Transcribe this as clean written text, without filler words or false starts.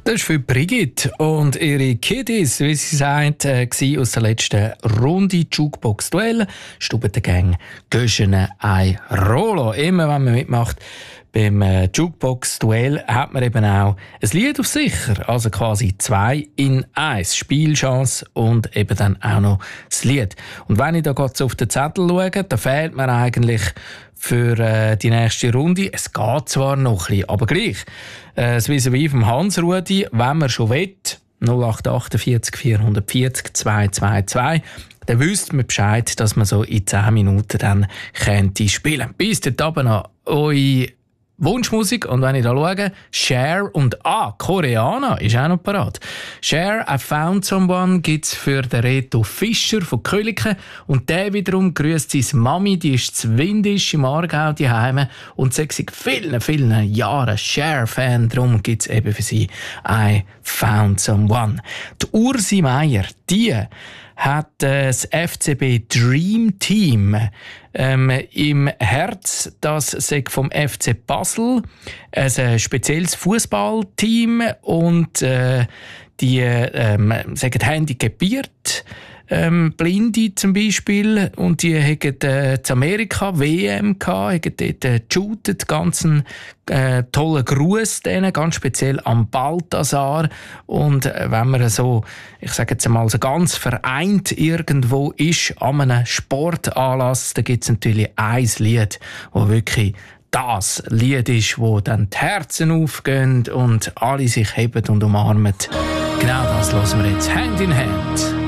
Das war für Brigitte und ihre Kiddies, wie sie sagt, aus der letzten Runde Jukebox-Duell. Stube der Gang Göschene ein Rolo. Immer wenn man mitmacht beim Jukebox-Duell, hat man eben auch ein Lied auf sicher. Also quasi 2 in 1. Spielchance und eben dann auch noch das Lied. Und wenn ich da gerade so auf den Zettel schaue, da fehlt mir eigentlich für die nächste Runde. Es geht zwar noch ein bisschen, aber gleich. Das Vis-à-vis vom Hans-Rudi, wenn man schon will, 0848 440 222, dann wüsste man Bescheid, dass man so in 10 Minuten dann könnte spielen. Bis dahin noch eure Wunschmusik. Und wenn ich da schaue, Cher und Koreaner ist auch noch parat. Cher, I Found Someone gibt's für den Reto Fischer von Köliken. Und der wiederum grüßt seine Mami, die ist zu Windisch im Aargau daheim und seit vielen, vielen Jahren Cher-Fan. Darum gibt's eben für sie I Found Someone. Die Ursi Meier, die hat das FCB Dream Team im Herz. Das ist vom FC Basel ein spezielles Fußballteam und die sagen handicapiert. Blinde zum Beispiel, und die haben zu Amerika WM gehabt, haben dort geshootet, ganz tollen Gruß denen, ganz speziell am Balthasar. Und wenn man so, ich sage jetzt mal, so ganz vereint irgendwo ist an einem Sportanlass, da gibt es natürlich ein Lied, das wirklich das Lied ist, wo dann die Herzen aufgehen und alle sich heben und umarmen. Genau das hören wir jetzt Hand in Hand.